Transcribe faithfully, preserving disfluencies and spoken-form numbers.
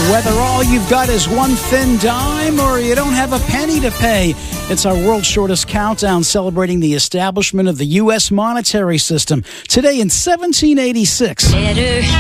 Whether all you've got is one thin dime or you don't have a penny to pay, it's our world's shortest countdown celebrating the establishment of the U S monetary system. Today in seventeen eighty-six. Better